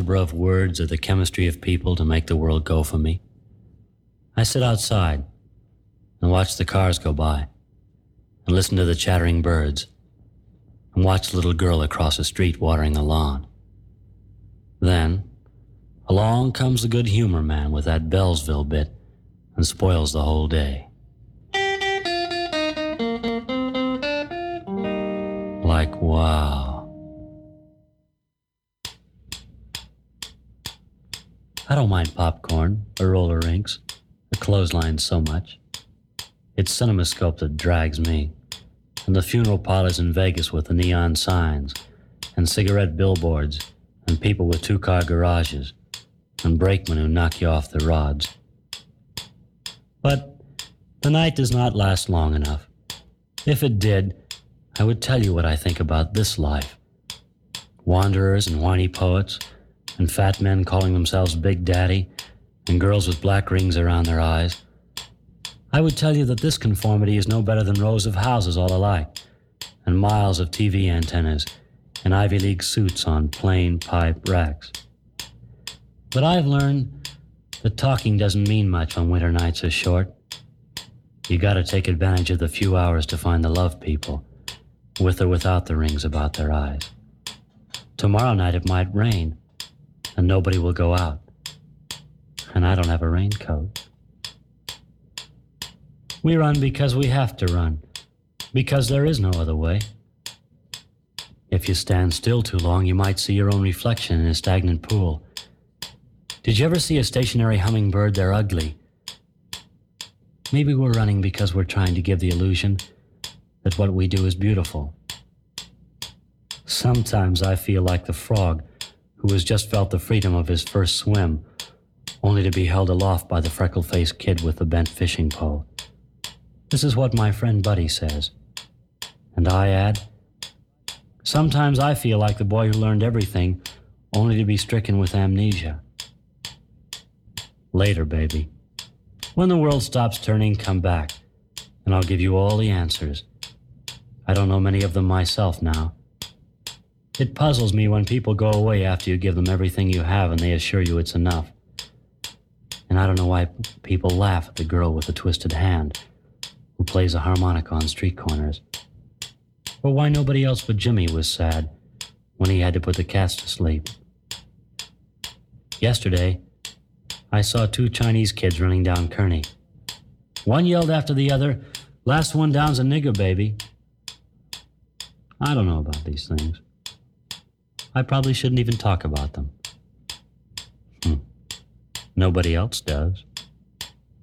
algebra of words or the chemistry of people to make the world go for me. I sit outside and watch the cars go by and listen to the chattering birds and watch the little girl across the street watering the lawn. Then, along comes the good humor man with that Bellsville bit and spoils the whole day. Like, wow. I don't mind popcorn or roller rinks or clotheslines so much. It's CinemaScope that drags me, and the funeral parlors in Vegas with the neon signs, and cigarette billboards, and people with two-car garages, and brakemen who knock you off the rods. But the night does not last long enough. If it did, I would tell you what I think about this life. Wanderers and whiny poets, and fat men calling themselves Big Daddy, and girls with black rings around their eyes. I would tell you that this conformity is no better than rows of houses all alike, and miles of TV antennas, and Ivy League suits on plain pipe racks. But I've learned that talking doesn't mean much when winter nights are short. You gotta take advantage of the few hours to find the love people, with or without the rings about their eyes. Tomorrow night it might rain, and nobody will go out. And I don't have a raincoat. We run because we have to run, because there is no other way. If you stand still too long, you might see your own reflection in a stagnant pool. Did you ever see a stationary hummingbird? They're ugly. Maybe we're running because we're trying to give the illusion that what we do is beautiful. Sometimes I feel like the frog who has just felt the freedom of his first swim, only to be held aloft by the freckle-faced kid with the bent fishing pole. This is what my friend Buddy says. And I add, sometimes I feel like the boy who learned everything, only to be stricken with amnesia. Later, baby. When the world stops turning, come back, and I'll give you all the answers. I don't know many of them myself now. It puzzles me when people go away after you give them everything you have and they assure you it's enough. And I don't know why people laugh at the girl with the twisted hand who plays a harmonica on street corners. Or why nobody else but Jimmy was sad when he had to put the cats to sleep. Yesterday, I saw two Chinese kids running down Kearny. One yelled after the other, "Last one down's a nigger, baby." I don't know about these things. I probably shouldn't even talk about them. Nobody else does.